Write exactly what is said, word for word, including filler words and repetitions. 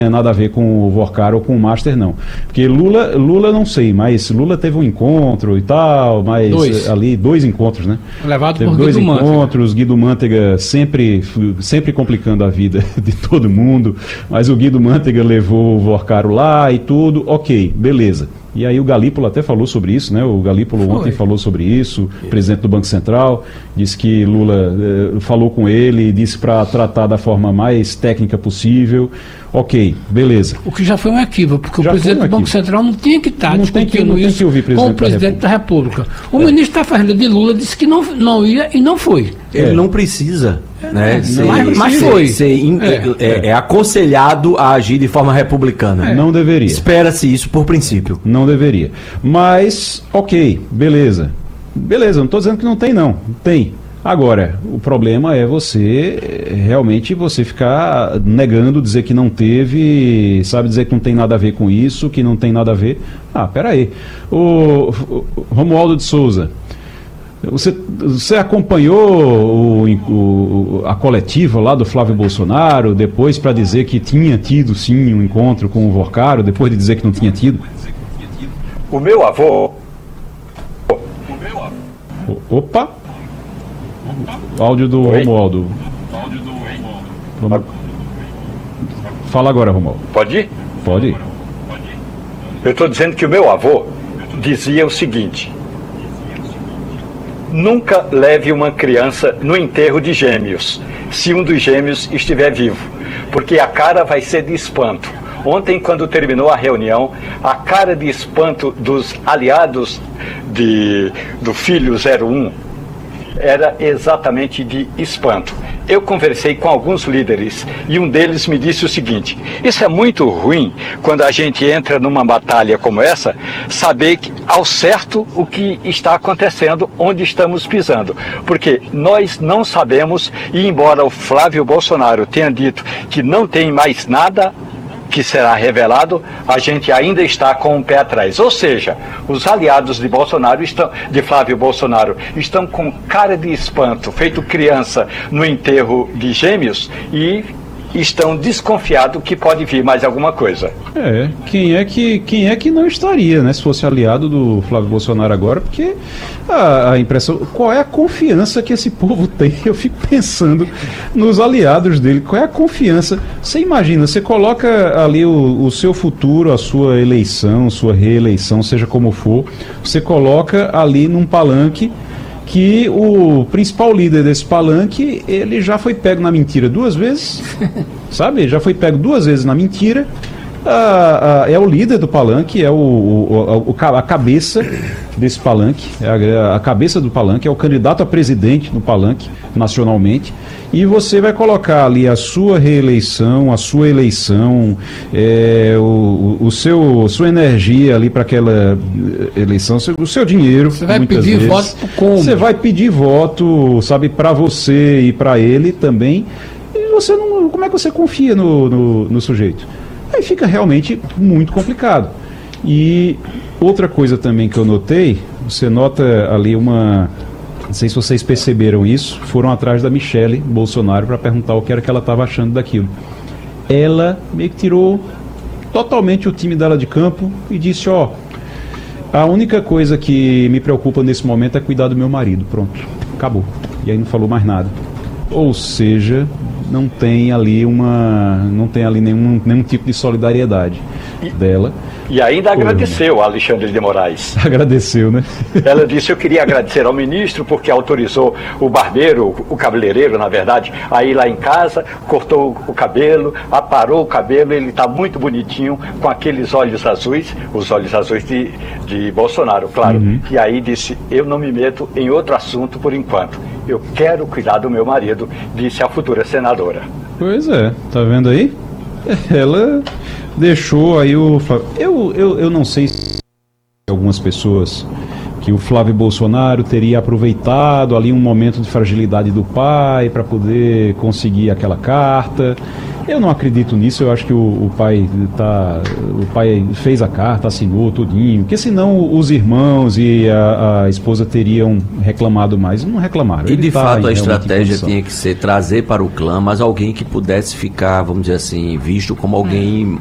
nada a ver com o Vorcar ou com o Master, não. Porque Lula, Lula não sei, mas Lula teve um encontro e tal, mas dois. ali, dois encontros, né? Levado teve por dois Guido encontros, Mantega. Guido Mantega sempre, sempre complicando a vida de todo mundo, mas o Guido Mantega levou o Vorcaro lá e tudo, ok, beleza. E aí o Galípolo até falou sobre isso, né? O Galípolo Foi. ontem falou sobre isso, o presidente do Banco Central, disse que Lula eh, falou com ele, disse para tratar da forma mais técnica possível. Ok, beleza. O que já foi um equívoco, porque Já o presidente foi um do Banco equívoco. Central não tinha que estar Não tem que- discutindo não tem isso que ouvir com o presidente da presidente da República. O É. ministro da Fazenda de Lula disse que não, não ia e não foi. Ele É. não precisa, né? ser- mas- mas ser- foi. ser in- É. é, é aconselhado a agir de forma republicana. Não deveria. Espera-se isso por princípio. Não deveria. Mas, ok, beleza. Beleza, não estou dizendo que não tem, não. Tem. Agora, o problema é você, eh, realmente, você ficar negando, dizer que não teve, sabe, dizer que não tem nada a ver com isso, que não tem nada a ver. Ah, peraí. O, o Romualdo de Souza, você, você acompanhou o, o- a coletiva lá do Flávio Bolsonaro, depois para dizer que tinha tido, sim, um encontro com o Vorcaro, depois de dizer que não tinha tido? O meu avô, O- Opa! O áudio do Oi? Romualdo. Vamos- Fala agora, Romualdo. pode ir? Pode ir. Eu estou dizendo que o meu avô dizia o seguinte: nunca leve uma criança no enterro de gêmeos, se um dos gêmeos estiver vivo, porque a cara vai ser de espanto. Ontem, quando terminou a reunião, a cara de espanto dos aliados de, do filho zero um era exatamente de espanto. Eu conversei com alguns líderes e um deles me disse o seguinte: isso é muito ruim quando a gente entra numa batalha como essa, saber que, ao certo o que está acontecendo, onde estamos pisando. Porque nós não sabemos, e embora o Flávio Bolsonaro tenha dito que não tem mais nada que será revelado, a gente ainda está com o pé atrás. Ou seja, os aliados de Bolsonaro estão, de Flávio Bolsonaro, estão com cara de espanto, feito criança no enterro de gêmeos, e estão desconfiados que pode vir mais alguma coisa. É, quem é que, quem é que não estaria, né, se fosse aliado do Flávio Bolsonaro agora, porque a, a impressão, qual é a confiança que esse povo tem? Eu fico pensando nos aliados dele, qual é a confiança? Você imagina, você coloca ali o, o seu futuro, a sua eleição, sua reeleição, seja como for, você coloca ali num palanque que o principal líder desse palanque, ele já foi pego na mentira duas vezes, sabe? Já foi pego duas vezes na mentira. Ah, ah, é o líder do palanque, é o, o, o, a cabeça desse palanque, é a, a cabeça do palanque, é o candidato a presidente no palanque, nacionalmente, e você vai colocar ali a sua reeleição, a sua eleição, é, o, o seu, sua energia ali para aquela eleição, o seu dinheiro. Você vai muitas pedir vezes. voto pro como? Você vai pedir voto, sabe, para você e para ele também, e você não, como é que você confia no, no, no sujeito? Aí fica realmente muito complicado. E outra coisa também que eu notei, você nota ali uma... Não sei se vocês perceberam isso, foram atrás da Michelle Bolsonaro para perguntar o que era que ela estava achando daquilo. Ela meio que tirou totalmente o time dela de campo e disse, ó, a única coisa que me preocupa nesse momento é cuidar do meu marido. Pronto, acabou. E aí não falou mais nada. Ou seja, não tem ali uma, não tem ali nenhum, nenhum tipo de solidariedade dela. E ainda agradeceu a Alexandre de Moraes. Agradeceu, né? Ela disse: eu queria agradecer ao ministro porque autorizou o barbeiro, o cabeleireiro, na verdade, a ir lá em casa, cortou o cabelo, aparou o cabelo, ele está muito bonitinho, com aqueles olhos azuis, os olhos azuis de, de Bolsonaro, claro. Uhum. E aí disse: eu não me meto em outro assunto por enquanto. Eu quero cuidar do meu marido, disse a futura senadora. Pois é, tá vendo aí? Ela deixou aí o... Eu, eu, eu não sei se algumas pessoas que o Flávio Bolsonaro teria aproveitado ali um momento de fragilidade do pai para poder conseguir aquela carta Eu não acredito nisso, eu acho que o, o pai tá, o pai fez a carta, assinou tudinho, porque senão os irmãos e a, a esposa teriam reclamado mais, não reclamaram. E Ele de tá fato a realmente em estratégia condição. tinha que ser trazer para o clã, mas alguém que pudesse ficar, vamos dizer assim, visto como alguém